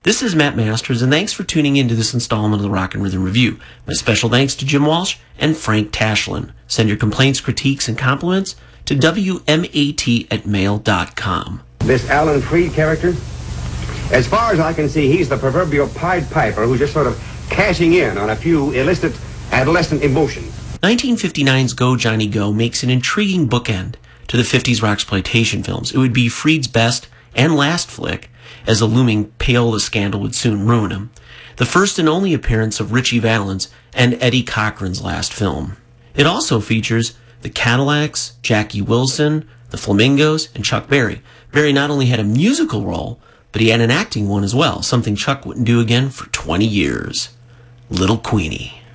This is Matt Masters, and thanks for tuning in to this installment of the Rock and Rhythm Review. My special thanks to Jim Walsh and Frank Tashlin. Send your complaints, critiques, and compliments to WMAT@mail.com. This Alan Freed character, as far as I can see, he's the proverbial Pied Piper who's just sort of cashing in on a few illicit adolescent emotions. 1959's Go Johnny Go makes an intriguing bookend to the 50s rocksploitation films. It would be Freed's best and last flick, as a looming payola scandal would soon ruin him. The first and only appearance of Ritchie Valens and Eddie Cochran's last film. It also features the Cadillacs, Jackie Wilson, the Flamingos, and Chuck Berry. Berry not only had a musical role, but he had an acting one as well, something Chuck wouldn't do again for 20 years. Little Queenie.